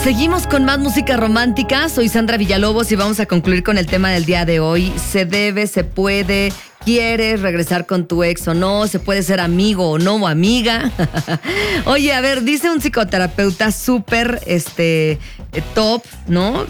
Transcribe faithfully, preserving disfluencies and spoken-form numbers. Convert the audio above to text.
Seguimos con más música romántica. Soy Sandra Villalobos y vamos a concluir con el tema del día de hoy. ¿Se debe, se puede, quieres regresar con tu ex o no? ¿Se puede ser amigo o no o amiga? Oye, a ver, dice un psicoterapeuta súper este, top, ¿no?